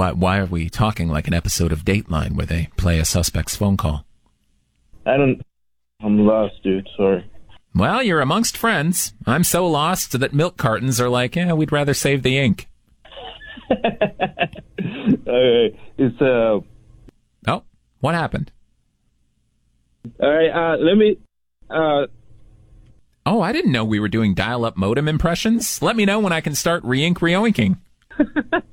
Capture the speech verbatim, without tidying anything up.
Why, why are we talking like an episode of Dateline where they play a suspect's phone call? I don't... I'm lost, dude. Sorry. Well, you're amongst friends. I'm so lost that milk cartons are like, yeah, we'd rather save the ink. Okay. It's, uh... Oh, what happened? All right, uh, let me... Uh... Oh, I didn't know we were doing dial-up modem impressions. Let me know when I can start re-ink re-oinking.